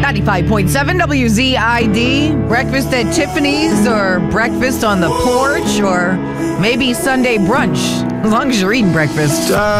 95.7 WZID. Breakfast at Tiffany's or breakfast on the porch or maybe Sunday brunch, as long as you're eating breakfast.